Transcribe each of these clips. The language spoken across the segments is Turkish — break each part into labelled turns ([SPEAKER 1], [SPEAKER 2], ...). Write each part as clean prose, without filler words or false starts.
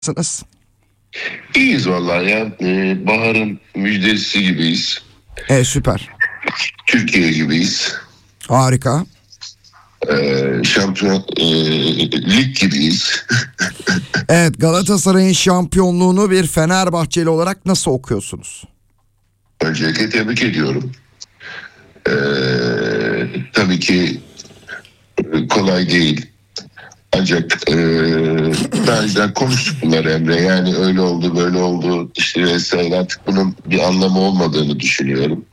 [SPEAKER 1] Nasılsınız?
[SPEAKER 2] İyiyiz vallahi ya. Bahar'ın müjdecisi gibiyiz.
[SPEAKER 1] Süper.
[SPEAKER 2] Türkiye gibiyiz.
[SPEAKER 1] Harika.
[SPEAKER 2] Şampiyon lig gibiyiz.
[SPEAKER 1] Evet, Galatasaray'ın şampiyonluğunu bir Fenerbahçeli olarak nasıl okuyorsunuz?
[SPEAKER 2] Öncelikle tebrik ediyorum. Tabii ki kolay değil. Ancak daha önceden konuştuk bunları Emre. Yani öyle oldu böyle oldu işte vesaire, artık bunun bir anlamı olmadığını düşünüyorum.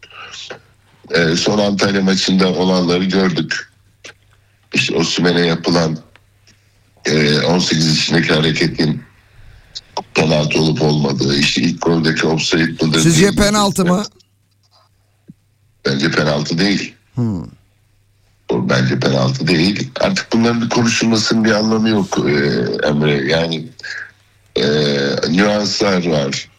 [SPEAKER 2] Son Antalya maçında olanları gördük. İşte Osimhen'e yapılan 18 yaşındaki hareketin penaltı olup olmadığı, işte ilk goldeki offside mıdır?
[SPEAKER 1] Sizce penaltı mı?
[SPEAKER 2] Bence penaltı değil. O bence penaltı değil. Artık bunların bir konuşulmasının bir anlamı yok Emre. Yani nüanslar var.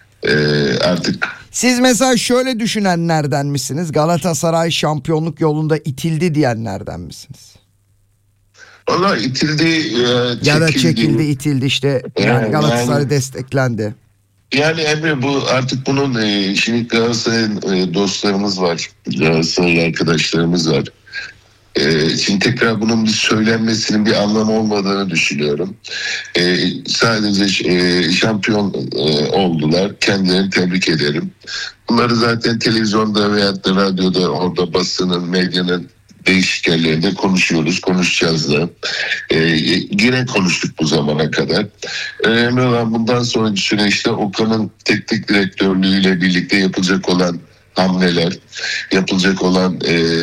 [SPEAKER 2] Artık
[SPEAKER 1] Siz mesela şöyle düşünenlerden misiniz? Galatasaray şampiyonluk yolunda itildi diyenlerden misiniz?
[SPEAKER 2] valla itildi,
[SPEAKER 1] Ya da çekildi, itildi işte. Yani Galatasaray desteklendi.
[SPEAKER 2] Yani Emre, bu artık bunun şimdi Galatasaray'ın dostlarımız var. Galatasaray arkadaşlarımız var. Şimdi tekrar bunun bir söylenmesinin bir anlamı olmadığını düşünüyorum. Sadece şampiyon oldular. Kendilerini tebrik ederim. Bunları zaten televizyonda veya da radyoda, orada basının, medyanın değişik yerlerinde konuşuyoruz, konuşacağız da. Yine konuştuk bu zamana kadar. Önemli olan bundan sonraki süreçte Okan'ın teknik direktörlüğüyle birlikte yapılacak olan hamleler, yapılacak olan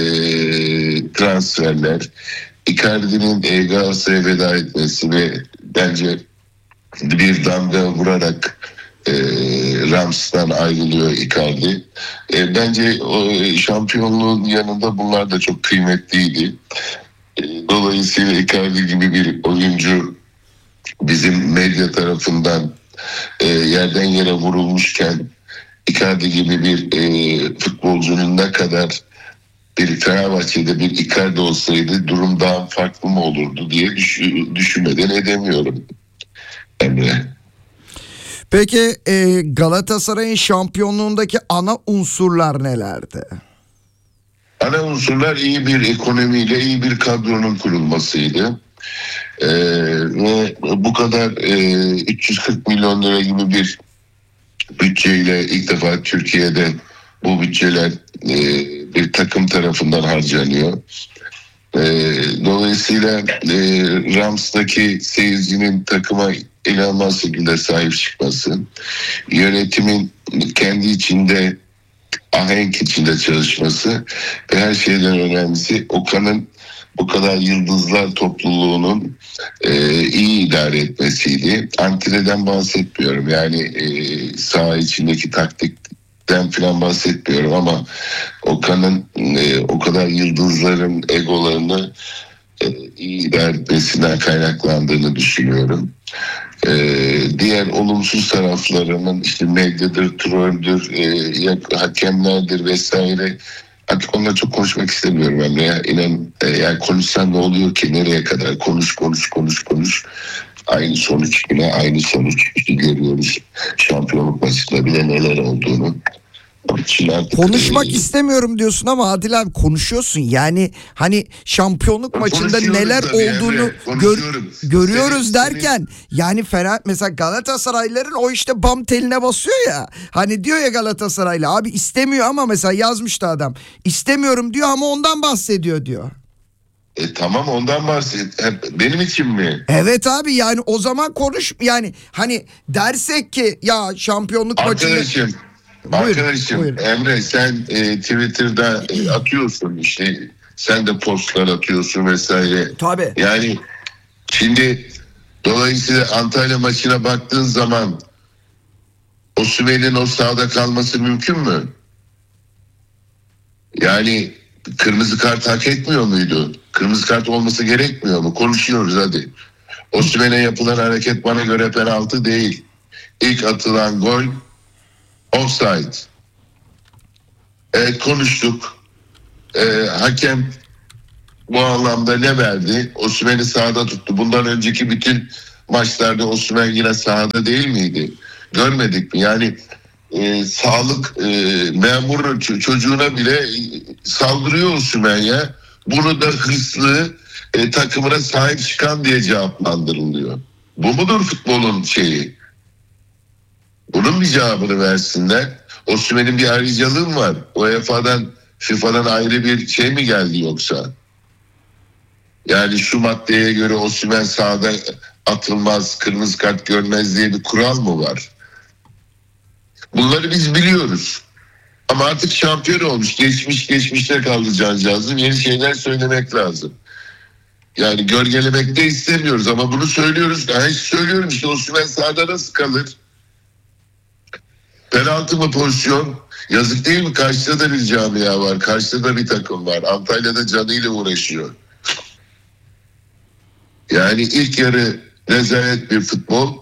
[SPEAKER 2] transferler, Icardi'nin Galatasaray'a veda etmesi ve bence bir damga vurarak Rams'tan ayrılıyor Icardi. Bence o şampiyonluğun yanında bunlar da çok kıymetliydi. Dolayısıyla Icardi gibi bir oyuncu bizim medya tarafından yerden yere vurulmuşken, Icardi gibi bir futbolcunun ne kadar bir Fenerbahçe'de bir Icardi olsaydı durum daha farklı mı olurdu diye düşünmeden edemiyorum Emre.
[SPEAKER 1] Peki Galatasaray'ın şampiyonluğundaki ana unsurlar nelerdi?
[SPEAKER 2] Ana unsurlar iyi bir ekonomiyle iyi bir kadronun kurulmasıydı. Ve bu kadar 340 milyon lira gibi bir bütçeyle ilk defa Türkiye'de bu bütçeler bir takım tarafından harcanıyor. Dolayısıyla Rams'taki seyircinin takıma inanılmaz şekilde sahip çıkması, yönetimin kendi içinde ahenk içinde çalışması ve her şeyden önemlisi Okan'ın bu kadar yıldızlar topluluğunun iyi idare etmesiydi. Antreden bahsetmiyorum, yani saha içindeki taktikten falan bahsetmiyorum, ama Okan'ın o kadar yıldızların egolarını iyi idare etmesinden kaynaklandığını düşünüyorum. Diğer olumsuz taraflarının işte medyadır, trolldür, hakemlerdir vesaire. Artık onunla çok konuşmak istemiyorum Emre. Ya, İnan, yani konuşsan ne oluyor ki, nereye kadar konuş. Aynı sonuç, yine aynı sonuç. İşte görüyoruz şampiyonluk maçında bile neler olduğunu.
[SPEAKER 1] Konuşmak istemiyorum diyorsun ama Adil abi konuşuyorsun. Yani hani şampiyonluk maçında neler olduğunu görüyoruz derken yani mesela Galatasaraylıların o işte bam teline basıyor ya. Hani diyor ya Galatasaraylı abi istemiyor ama mesela yazmıştı adam. İstemiyorum diyor ama ondan bahsediyor diyor.
[SPEAKER 2] Tamam, ondan bahset. Benim için mi?
[SPEAKER 1] Evet abi, yani o zaman konuş, yani hani dersek ki ya şampiyonluk maçında...
[SPEAKER 2] Arkadaşım Emre, sen Twitter'da atıyorsun, işte sen de postlar atıyorsun vesaire.
[SPEAKER 1] Tabii.
[SPEAKER 2] Yani şimdi dolayısıyla Antalya maçına baktığın zaman Osimhen'in o sahada kalması mümkün mü? Yani kırmızı kart hak etmiyor muydu? Kırmızı kart olması gerekmiyor mu? Konuşuyoruz hadi. Osimhen'e yapılan hareket bana göre penaltı değil. İlk atılan gol offside. Evet, konuştuk. Hakem bu anlamda ne verdi? Osimhen'i sahada tuttu. Bundan önceki bütün maçlarda Osimhen yine sahada değil miydi? Görmedik mi? Yani sağlık memuru çocuğuna bile saldırıyor Osimhen ya. Bunu da hırslı takımına sahip çıkan diye cevaplandırılıyor. Bu mudur futbolun şeyi? Bunun bir cevabını versinler. Osimhen'in bir ayrıcalığı mı var? UEFA'dan, FIFA'dan ayrı bir şey mi geldi yoksa? Yani şu maddeye göre Osimhen sahada atılmaz, kırmızı kart görmez diye bir kural mı var? Bunları biz biliyoruz. Ama artık şampiyon olmuş. Geçmişte kaldı cancağızım. Yeni şeyler söylemek lazım. Yani gölgelemek de istemiyoruz ama bunu söylüyoruz. Hiç söylüyorum işte, Osimhen sahada nasıl kalır? Penaltı mı pozisyon? Yazık değil mi? Karşıda da bir camia var. Karşıda da bir takım var. Antalya'da canıyla uğraşıyor. Yani ilk yarı rezalet bir futbol.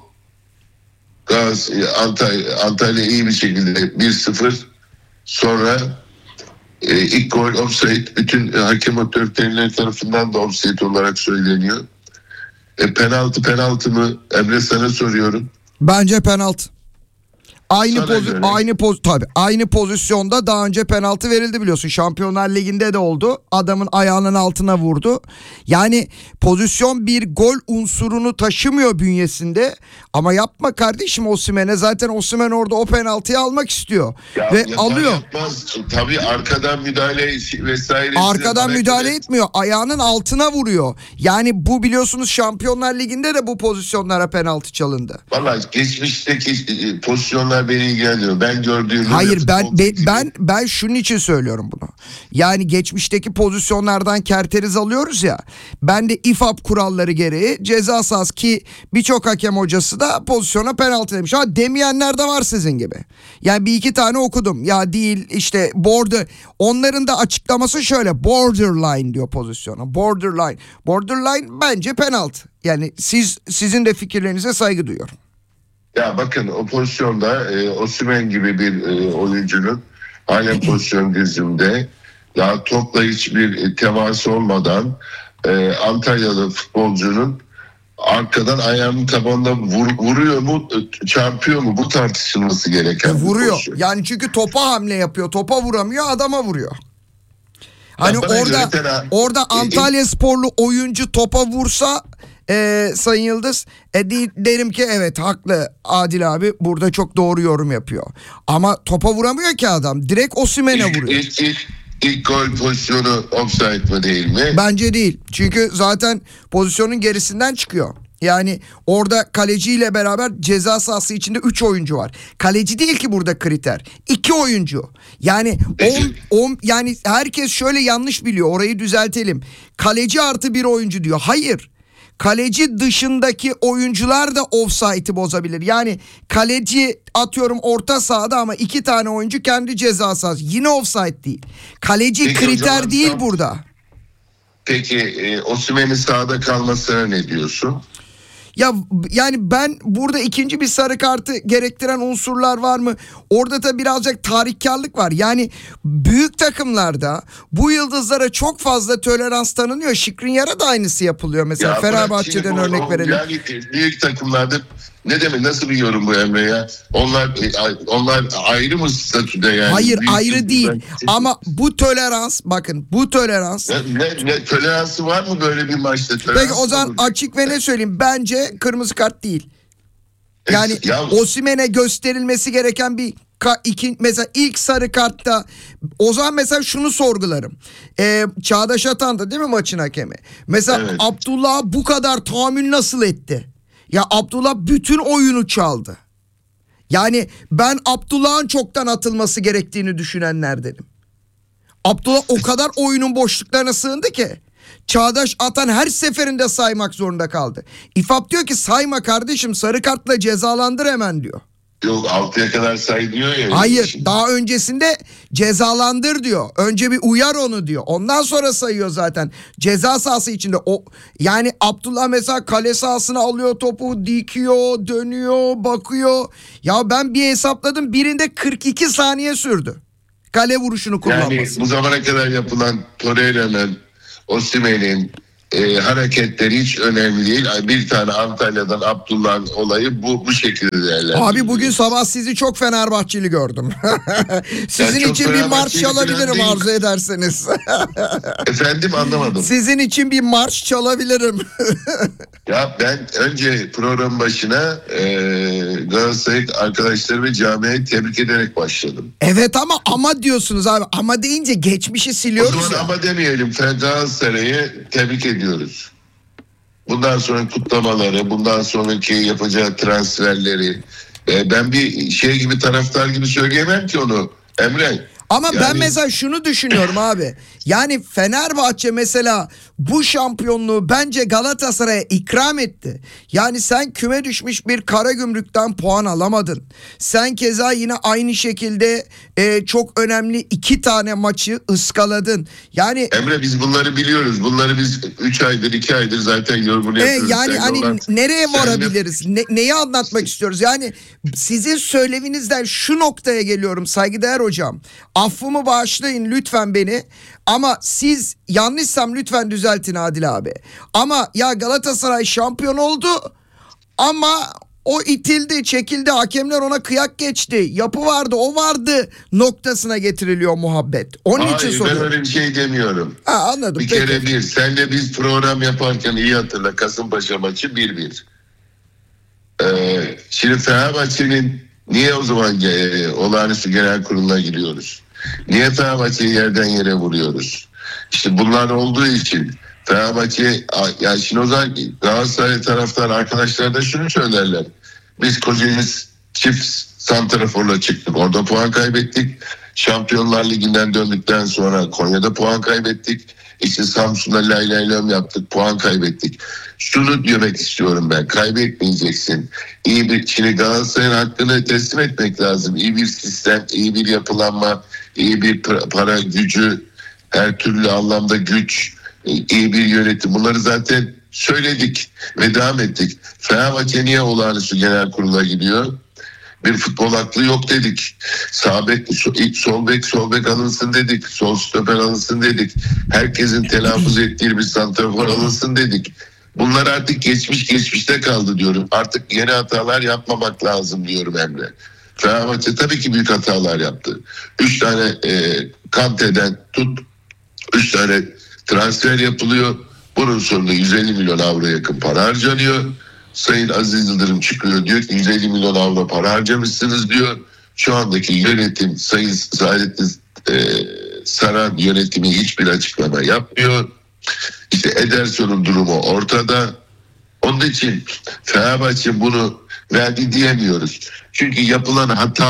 [SPEAKER 2] Antalya iyi bir şekilde 1-0. Sonra ilk gol offside. Bütün hakem otoriteleri tarafından da offside olarak söyleniyor. Penaltı mı? Emre, sana soruyorum.
[SPEAKER 1] Bence penaltı.
[SPEAKER 2] Tabii.
[SPEAKER 1] Aynı pozisyonda daha önce penaltı verildi biliyorsun. Şampiyonlar Ligi'nde de oldu. Adamın ayağının altına vurdu. Yani pozisyon bir gol unsurunu taşımıyor bünyesinde. Ama yapma kardeşim Osimhen'e. Zaten Osimhen orada o penaltıyı almak istiyor. Ve alıyor.
[SPEAKER 2] Yapmaz. Tabii arkadan müdahale vesaire.
[SPEAKER 1] Arkadan müdahale etmiyor. Ayağının altına vuruyor. Yani bu biliyorsunuz Şampiyonlar Ligi'nde de bu pozisyonlara penaltı çalındı.
[SPEAKER 2] Vallahi geçmişteki pozisyonlar beni ilgilendiriyor. Ben gördüğüm...
[SPEAKER 1] Hayır, ben şunun için söylüyorum bunu. Yani geçmişteki pozisyonlardan kerteriz alıyoruz ya. Ben de İFAB kuralları gereği ceza sahası, ki birçok hakem hocası da pozisyona penaltı demiş. Ha, demeyenler de var sizin gibi. Yani bir iki tane okudum. Ya değil işte border. Onların da açıklaması şöyle: borderline diyor pozisyona. Borderline bence penaltı. Yani sizin de fikirlerinize saygı duyuyorum.
[SPEAKER 2] Ya bakın, o pozisyonda Osimhen gibi bir oyuncunun halen pozisyon gözümde, daha topla hiçbir teması olmadan Antalyalı futbolcunun arkadan ayağının tabanına vuruyor mu, çarpıyor mu, bu tartışılması gereken
[SPEAKER 1] vuruyor.
[SPEAKER 2] pozisyon.
[SPEAKER 1] Yani çünkü topa hamle yapıyor. Topa vuramıyor, adama vuruyor. Hani orada Antalya sporlu oyuncu topa vursa Sayın Yıldız derim ki evet, haklı Adil abi, burada çok doğru yorum yapıyor. Ama topa vuramıyor ki adam. Direkt Osimhen'e vuruyor.
[SPEAKER 2] İlk gol pozisyonu offside mı değil mi?
[SPEAKER 1] Bence değil. Çünkü zaten pozisyonun gerisinden çıkıyor. Yani orada kaleciyle beraber ceza sahası içinde 3 oyuncu var. Kaleci değil ki burada kriter. 2 oyuncu. Yani yani herkes şöyle yanlış biliyor. Orayı düzeltelim. Kaleci artı 1 oyuncu diyor. Hayır. Kaleci dışındaki oyuncular da offside'ı bozabilir. Yani kaleci atıyorum orta sahada ama 2 tane oyuncu kendi ceza sahası. Yine offside değil. Kaleci
[SPEAKER 2] peki,
[SPEAKER 1] kriter değil burada.
[SPEAKER 2] Peki Osimhen'in sahada kalmasına ne diyorsun?
[SPEAKER 1] Ya yani ben burada ikinci bir sarı kartı gerektiren unsurlar var mı? Orada da birazcık tarihkarlık var. Yani büyük takımlarda bu yıldızlara çok fazla tolerans tanınıyor. Skriniar'a da aynısı yapılıyor. Mesela ya Fenerbahçe'den örnek verelim.
[SPEAKER 2] Yani büyük takımlarda ne demek, nasıl bir yorum bu Emre ya? Onlar ayrı mı statüde yani?
[SPEAKER 1] Hayır, ayrı değil. Ama bu tolerans, bakın bu tolerans.
[SPEAKER 2] Ne toleransı var mı böyle bir maçta?
[SPEAKER 1] Peki o zaman açık ve ne söyleyeyim? Bence kırmızı kart değil. Yani Osimhen'e gösterilmesi gereken bir mesela ilk sarı kartta, o zaman mesela şunu sorgularım. Çağdaş Atan da değil mi maçın hakemi? Mesela evet. Abdullah bu kadar tahammül nasıl etti? Ya Abdullah bütün oyunu çaldı. Yani ben Abdullah'ın çoktan atılması gerektiğini düşünenlerdenim. Abdullah o kadar oyunun boşluklarına sığındı ki Çağdaş Atan her seferinde saymak zorunda kaldı. İFAB diyor ki sayma kardeşim, sarı kartla cezalandır hemen diyor.
[SPEAKER 2] Yok, 6'ya kadar say diyor ya.
[SPEAKER 1] Hayır, daha öncesinde cezalandır diyor. Önce bir uyar onu diyor. Ondan sonra sayıyor zaten. Ceza sahası içinde o, yani Abdullah mesela kale sahasına alıyor topu, dikiyor, dönüyor, bakıyor. Ya ben bir hesapladım, birinde 42 saniye sürdü kale vuruşunu kullanması.
[SPEAKER 2] Yani bu zamana kadar yapılan Torreira'nın, Osimhen'in, hareketleri hiç önemli değil. Bir tane Antalya'dan Abdullah'ın olayı bu şekilde değerlendiriyor.
[SPEAKER 1] Abi bugün sabah sizi çok Fenerbahçeli gördüm. Sizin
[SPEAKER 2] çok
[SPEAKER 1] için bir marş
[SPEAKER 2] Fenerbahçeli
[SPEAKER 1] çalabilirim
[SPEAKER 2] falan
[SPEAKER 1] arzu ederseniz.
[SPEAKER 2] Efendim, anlamadım.
[SPEAKER 1] Sizin için bir marş çalabilirim.
[SPEAKER 2] Ya ben önce program başına Galatasaray arkadaşlarımı camiye tebrik ederek başladım.
[SPEAKER 1] Evet ama diyorsunuz abi. Ama deyince geçmişi
[SPEAKER 2] O
[SPEAKER 1] siliyoruz
[SPEAKER 2] zaman
[SPEAKER 1] ya.
[SPEAKER 2] ama demeyelim, Galatasaray'ı tebrik ediyoruz. Bundan sonra kutlamaları, bundan sonraki yapacağı transferleri, ben bir şey gibi, taraftar gibi söyleyemem ki onu Emre.
[SPEAKER 1] Ama ben
[SPEAKER 2] Yani-
[SPEAKER 1] mesela şunu düşünüyorum abi. Yani Fenerbahçe mesela bu şampiyonluğu bence Galatasaray'a ikram etti. Yani sen küme düşmüş bir Karagümrük'ten puan alamadın. Sen keza yine aynı şekilde çok önemli 2 tane maçı ıskaladın. Yani
[SPEAKER 2] Emre, biz bunları biliyoruz. Bunları biz 3 aydır 2 aydır zaten yorumunu yapıyoruz.
[SPEAKER 1] yani
[SPEAKER 2] Sen
[SPEAKER 1] hani
[SPEAKER 2] oradan-
[SPEAKER 1] nereye
[SPEAKER 2] Senle-
[SPEAKER 1] varabiliriz? Neyi anlatmak istiyoruz? Yani sizin söylevinizden şu noktaya geliyorum saygıdeğer hocam. Affımı bağışlayın lütfen beni. Ama siz yanlışsam lütfen düzeltin Adil abi. Ama ya Galatasaray şampiyon oldu ama o itildi, çekildi, hakemler ona kıyak geçti. Yapı vardı, o vardı noktasına getiriliyor muhabbet. Onun için
[SPEAKER 2] Hayır, ben
[SPEAKER 1] soruyorum.
[SPEAKER 2] öyle bir şey demiyorum.
[SPEAKER 1] Ha, anladım.
[SPEAKER 2] Bir
[SPEAKER 1] Peki.
[SPEAKER 2] kere senle biz program yaparken iyi hatırla, Kasımpaşa maçı 1-1. Şimdi Fenerbahçe'nin niye o zaman olağanüstü genel kuruluna gidiyoruz? Niye Fenerbahçe'yi yerden yere vuruyoruz? İşte bunlar olduğu için Fenerbahçe, yani şimdi o zaman Galatasaray taraftar arkadaşlar da şunu söylerler. Biz Kocaeli çift santraforla çıktık. Orada puan kaybettik. Şampiyonlar Ligi'nden döndükten sonra Konya'da puan kaybettik. İşte Samsun'da lay lay lom yaptık, puan kaybettik. Şunu demek istiyorum ben, kaybetmeyeceksin. Şimdi Galatasaray'ın hakkını teslim etmek lazım. İyi bir sistem, iyi bir yapılanma, iyi bir para gücü, her türlü anlamda güç, iyi bir yönetim. Bunları zaten söyledik ve devam ettik. Fenerbahçe niye olağanüstü genel kurula gidiyor? Bir futbol aklı yok dedik. Sağ bek, sol bek alınsın dedik. Sol stoper alınsın dedik. Herkesin telaffuz ettiği bir santrafor alınsın dedik. Bunlar artık geçmişte kaldı diyorum. Artık yeni hatalar yapmamak lazım diyorum Emre. Fenerbahçe tabii ki büyük hatalar yaptı. 3 tane Kante'den tut, 3 tane transfer yapılıyor. Bunun sonunda 150 milyon avro yakın para harcanıyor. Sayın Aziz Yıldırım çıkıyor, diyor ki 150 milyon avro para harcamışsınız diyor. Şu andaki yönetim, Sayın Saadettin Saran yönetimi hiçbir açıklama yapmıyor. İşte Ederson'un durumu ortada. Onun için Fenerbahçe bunu verdi diyemiyoruz. Çünkü yapılan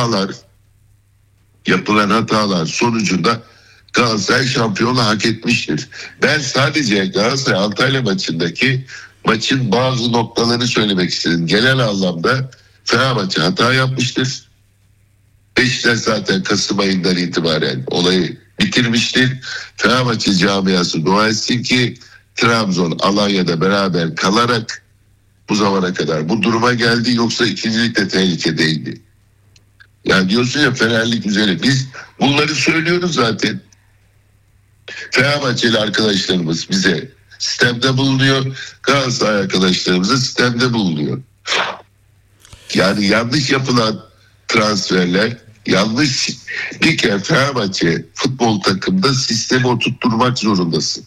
[SPEAKER 2] hatalar sonucunda Galatasaray şampiyonluğu hak etmiştir. Ben sadece Galatasaray Antalya maçın bazı noktalarını söylemek istedim. Genel anlamda Fenerbahçe hata yapmıştır. Beşiktaş zaten Kasım ayından itibaren olayı bitirmiştir. Fenerbahçe camiası dua etsin ki Trabzon Alanya'da beraber kalarak bu zamana kadar bu duruma geldi, yoksa ikincilik de tehlikedeydi. Yani diyorsun ya Fenerlik üzere, biz bunları söylüyoruz zaten. Fenerbahçeli arkadaşlarımız bize sistemde bulunuyor. Galatasaray arkadaşlarımız da sistemde bulunuyor. Yani yanlış yapılan transferler, yanlış, bir kere Fenerbahçe futbol takımında sistemi oturtturmak zorundasın.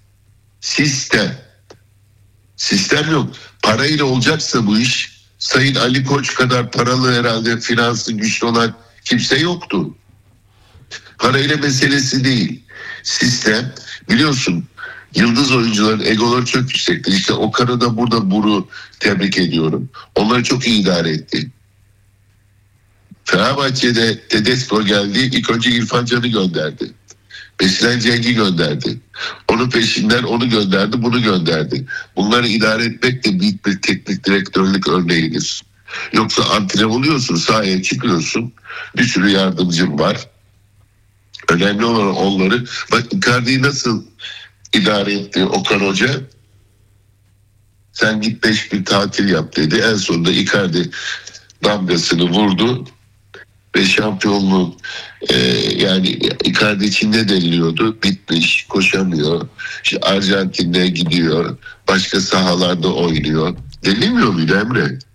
[SPEAKER 2] Sistem yok. Parayla olacaksa bu iş, Sayın Ali Koç kadar paralı, herhalde finansı güçlü olan kimse yoktu. Parayla meselesi değil. Sistem, biliyorsun, yıldız oyuncuların egoları çok yüksekti. İşte Okan'ı da burada tebrik ediyorum. Onları çok iyi idare etti. Fenerbahçe'de Tedesco geldi. İlk önce İrfan Can'ı gönderdi. Besilen Cenk'i gönderdi. Onun peşinden onu gönderdi, bunu gönderdi. Bunları idare etmek de büyük bir teknik direktörlük örneğidir. Yoksa antrenör oluyorsun, sahaya çıkıyorsun. Bir sürü yardımcım var. Önemli olan onları. Bak Icardi'yi nasıl idare etti Okan Hoca? Sen git 5 gün tatil yap dedi. En sonunda Icardi damgasını vurdu. ve şampiyonluğun yani Icardi için ne deniliyordu? Bitmiş, koşamıyor. İşte Arjantin'de gidiyor, başka sahalarda oynuyor. Denilmiyor muydu Emre?